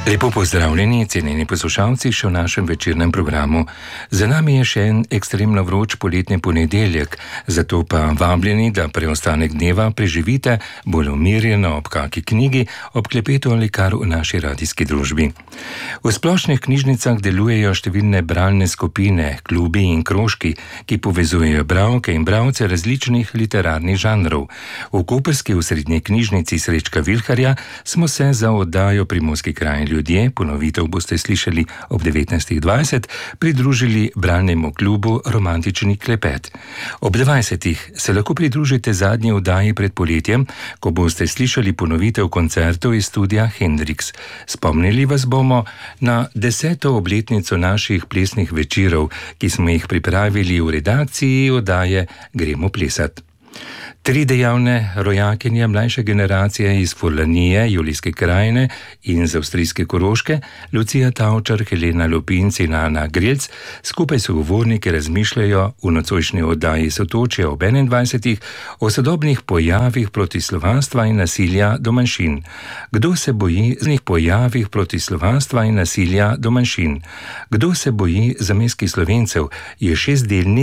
Lepo pozdravljeni, cenjeni poslušalci, še v našem večernem programu. Za nami je še en ekstremno vroč poletni ponedeljek, zato pa vabljeni, da preostanek dneva preživite bolj umirjeno ob kaki knjigi, ob klepetu ali kar v naši radijski družbi. V splošnih knjižnicah delujejo številne bralne skupine, klubi in krožki, ki povezujejo bralke in bralce različnih literarnih žanrov. V koprski osrednji knjižnici Srečka Vilharja smo se za oddajo Primorski kraj ljudje, ponovitev boste slišali ob 19:20, pridružili bralnemu klubu Romantični klepet. Ob 20:00 se lahko pridružite zadnji oddaji pred poletjem, ko boste slišali ponovitev koncertov iz studia Hendrix. Spomnili vas bomo na 10. obletnico naših plesnih večerov, ki smo jih pripravili v redakciji oddaje Gremo plesat. 3 dejavne rojakinje mlajše generacije iz Furlanije, Julijske krajine in z avstrijske Koroške, Lucija Tavčar, Helena Lopinc in Ana Grelc, skupaj sogovorniki razmišljajo v nocojšnji oddaji Sotočja ob 21:00 o sodobnih pojavih protislovanstva in nasilja do manjšin. Kdo se boji pojavih protislovanstva in nasilja do manjšin? Kdo se boji zamejskih Slovencev? Je 6-delni